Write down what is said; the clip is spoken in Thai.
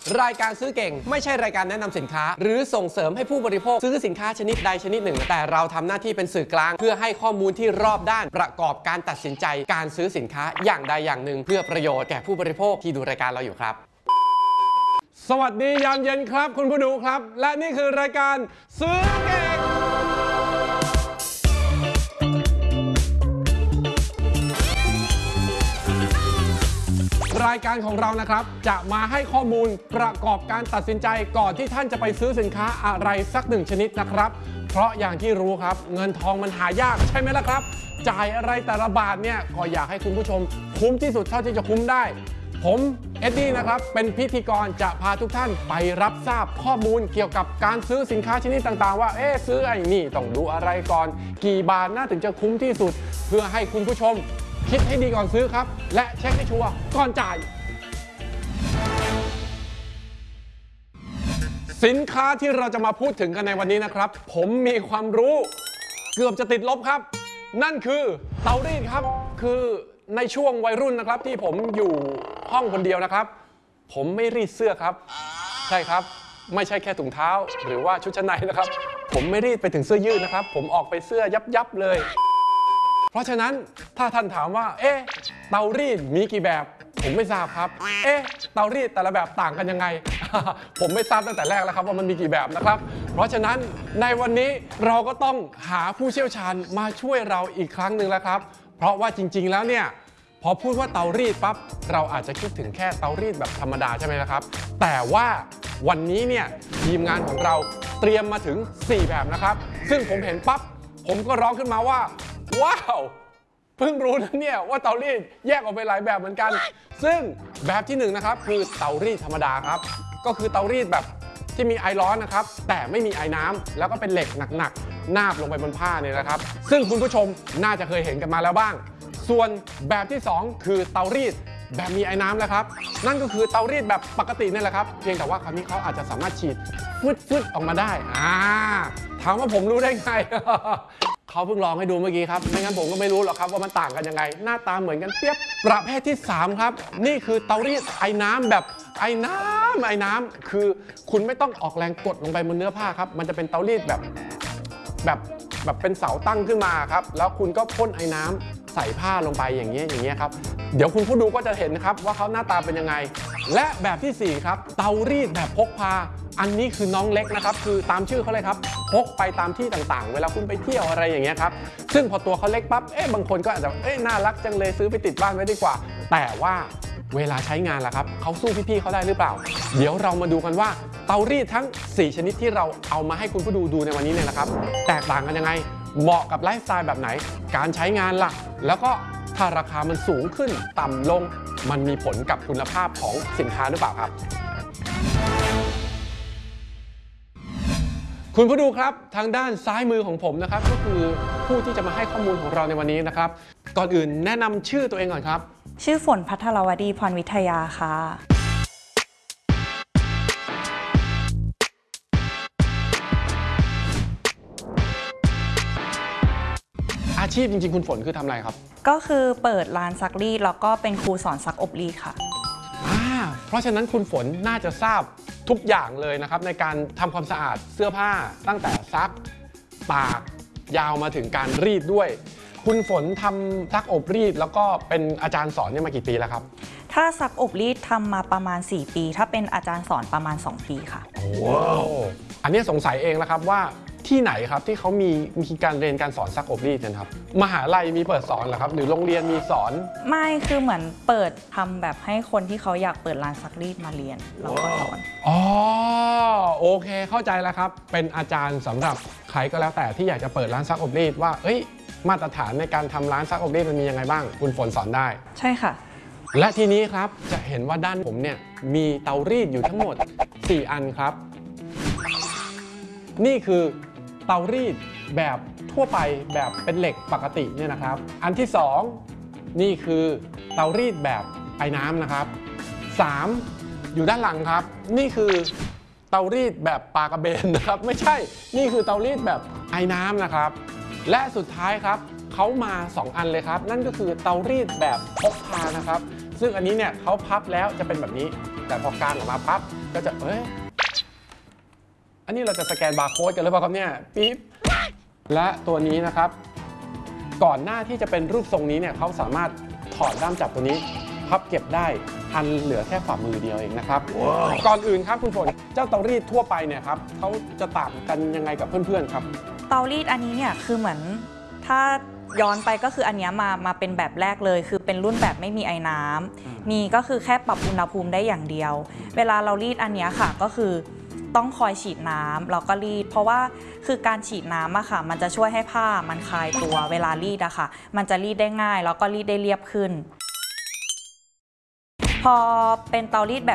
รายการซื้อเก่งไม่ใช่รายการแนะนำสินค้าหรือส่งเสริมให้ผู้บริโภคซื้อสินค้าชนิดใดชนิดหนึ่งแต่เราทำหน้าที่เป็นสื่อกลางเพื่อให้ข้อมูลที่รอบด้านประกอบการตัดสินใจการซื้อสินค้าอย่างใดอย่างหนึ่งเพื่อประโยชน์แก่ผู้บริโภคที่ดูรายการเราอยู่ครับสวัสดียามเย็นครับคุณผู้ดูครับและนี่คือรายการซื้อเก่งรายการของเรานะครับจะมาให้ข้อมูลประกอบการตัดสินใจก่อนที่ท่านจะไปซื้อสินค้าอะไรสักหนึ่งชนิดนะครับเพราะอย่างที่รู้ครับเงินทองมันหายากใช่ไหมล่ะครับจ่ายอะไรแต่ละบาทเนี่ยก็อยากให้คุณผู้ชมคุ้มที่สุดเท่าที่จะคุ้มได้ผมเอ็ดดี้นะครับเป็นพิธีกรจะพาทุกท่านไปรับทราบข้อมูลเกี่ยวกับการซื้อสินค้าชนิดต่างๆว่าซื้อไอ้นี่ต้องดูอะไรก่อนกี่บาทน่าถึงจะคุ้มที่สุดเพื่อให้คุณผู้ชมคิดให้ดีก่อนซื้อครับและเช็คให้ชัวร์ก่อนจ่ายสินค้าที่เราจะมาพูดถึงกันในวันนี้นะครับผมมีความรู้เกือบจะติดลบครับนั่นคือเตารีดครับคือในช่วงวัยรุ่นนะครับที่ผมอยู่ห้องคนเดียวนะครับผมไม่รีดเสื้อครับใช่ครับไม่ใช่แค่ถุงเท้าหรือว่าชุดชั้นในนะครับผมไม่รีดไปถึงเสื้อยืดนะครับผมออกไปเสื้อยับเลยเพราะฉะนั้นถ้าท่านถามว่าเตารีดมีกี่แบบผมไม่ทราบครับเตารีดแต่ละแบบต่างกันยังไง ผมไม่ทราบตั้งแต่แรกแล้วครับว่ามันมีกี่แบบนะครับเพราะฉะนั้นในวันนี้เราก็ต้องหาผู้เชี่ยวชาญมาช่วยเราอีกครั้งหนึ่งแล้วครับเพราะว่าจริงๆแล้วเนี่ยพอพูดว่าเตารีดปั๊บเราอาจจะคิดถึงแค่เตารีดแบบธรรมดาใช่ไหมล่ะครับแต่ว่าวันนี้เนี่ยทีมงานของเราเตรียมมาถึง4แบบนะครับซึ่งผมเห็นปั๊บผมก็ร้องขึ้นมาว่าว้าวเพิ่งรู้นะเนี่ยว่าเตารีดแยกออกไปหลายแบบเหมือนกันซึ่งแบบที่1นะครับคือเตารีดธรรมดาครับก็คือเตารีดแบบที่มีไอร้อนนะครับแต่ไม่มีไอน้ำแล้วก็เป็นเหล็กหนักๆนาบลงไปบนผ้าเนี่ยนะครับซึ่งคุณผู้ชมน่าจะเคยเห็นกันมาแล้วบ้างส่วนแบบที่2คือเตารีดแบบมีไอ้น้ำแล้วครับนั่นก็คือเตารีดแบบปกตินี่แหละครับเพียงแต่ว่าคราวนี้เขาอาจจะสามารถฉีดฟึดออกมาได้ถามว่าผมรู้ได้ไง เขาเพิ่งลองให้ดูเมื่อกี้ครับไม่งั้นผมก็ไม่รู้หรอกครับว่ามันต่างกันยังไงหน้าตาเหมือนกันเปียบประเภทที่3ครับนี่คือเตารีดไอ้น้ำแบบไอ้น้ำคือคุณไม่ต้องออกแรงกดลงไปบนเนื้อผ้าครับมันจะเป็นเตารีดแบบเป็นเสาตั้งขึ้นมาครับแล้วคุณก็พ่นไอ้น้ำใส่ผ้าลงไปอย่างเงี้ยครับเดี๋ยวคุณผู้ดูก็จะเห็นนะครับว่าเขาหน้าตาเป็นยังไงและแบบที่4ครับเตารีดแบบพกพาอันนี้คือน้องเล็กนะครับคือตามชื่อเขาเลยครับพกไปตามที่ต่างๆเวลาคุณไปเที่ยวอะไรอย่างเงี้ยครับซึ่งพอตัวเขาเล็กปั๊บบางคนก็อาจจะน่ารักจังเลยซื้อไปติดบ้านไว้ดีกว่าแต่ว่าเวลาใช้งานล่ะครับเขาสู้พี่ๆเขาได้หรือเปล่าเดี๋ยวเรามาดูกันว่าเตารีดทั้ง4ชนิดที่เราเอามาให้คุณผู้ดูในวันนี้เนี่ยนะครับแตกต่างกันยังไงเหมาะกับไลฟ์สไตล์แบบไหนการใช้งานล่ะแล้วก็ถ้าราคามันสูงขึ้นต่ำลงมันมีผลกับคุณภาพของสินค้าหรือเปล่าครับคุณผู้ดูครับทางด้านซ้ายมือของผมนะครับก็คือผู้ที่จะมาให้ข้อมูลของเราในวันนี้นะครับก่อนอื่นแนะนำชื่อตัวเองก่อนครับชื่อฝนภัทรวดีพรวิทยาค่ะอาชีพจริงๆคุณฝนคือทำอะไรครับก็คือเปิดร้านซักรีดแล้วก็เป็นครูสอนซักอบรีดค่ะเพราะฉะนั้นคุณฝนน่าจะทราบทุกอย่างเลยนะครับในการทำความสะอาดเสื้อผ้าตั้งแต่ซักตากยาวมาถึงการรีดด้วยคุณฝนทำซักอบรีดแล้วก็เป็นอาจารย์สอนเนี่ยมากี่ปีแล้วครับถ้าซักอบรีดทำมาประมาณ4ปีถ้าเป็นอาจารย์สอนประมาณ2ปีค่ะว้าวอันนี้สงสัยเองแล้วครับว่าที่ไหนครับที่เขามีการเรียนการสอนซักอบรีดกันครับมหาลัยมีเปิดสอนเหรอครับหรือโรงเรียนมีสอนไม่คือเหมือนเปิดทำแบบให้คนที่เขาอยากเปิดร้านซักรีดมาเรียนเราก็สอนโอเคเข้าใจแล้วครับเป็นอาจารย์สำหรับใครก็แล้วแต่ที่อยากจะเปิดร้านซักอบรีดว่ามาตรฐานในการทำร้านซักอบรีดมันมียังไงบ้างคุณฝนสอนได้ใช่ค่ะและทีนี้ครับจะเห็นว่าด้านผมเนี่ยมีเตารีดอยู่ทั้งหมด4อันครับนี่คือเตารีดแบบทั่วไปแบบเป็นเหล็กปกติเนี่ยนะครับอันที่2นี่คือเตารีดแบบไอ้น้ำนะครับ3อยู่ด้านหลังครับนี่คือเตารีดแบบปลากระเบนนะครับไม่ใช่นี่คือเตารีดแบบไอ้น้ำนะครับและสุดท้ายครับเขามา2อันเลยครับนั่นก็คือเตารีดแบบพกพานะครับซึ่งอันนี้เนี่ยเขาพับแล้วจะเป็นแบบนี้ แต่พอกางออกมาพับก็จะอันนี้เราจะสแกนบาร์โค้ดกันหรือเปล่าครับเนี่ยปี๊บและตัวนี้นะครับก่อนหน้าที่จะเป็นรูปทรงนี้เนี่ยเขาสามารถถอดด้ามจับตัวนี้พับเก็บได้อันเหลือแค่ฝ่ามือเดียวเองนะครับ ก่อนอื่นครับคุณฝนเจ้าเตารีดทั่วไปเนี่ยครับเขาจะต่างกันยังไงกับเพื่อนๆครับเตารีดอันนี้เนี่ยคือเหมือนถ้าย้อนไปก็คืออันเนี้ยมาเป็นแบบแรกเลยคือเป็นรุ่นแบบไม่มีไอ้น้ำมีก็คือแค่ปรับอุณหภูมิได้อย่างเดียว เวลาเรารีดอันเนี้ยค่ะก็คือต้องคอยฉีดน้ำแล้วก็รีดเพราะว่าคือการฉีดน้ำอะค่ะมันจะช่วยให้ผ้ามันคลายตัวเวลารีดอะค่ะมันจะรีดได้ง่ายแล้วก็รีดได้เรียบขึ้น พอเป็นเตารีดแบบ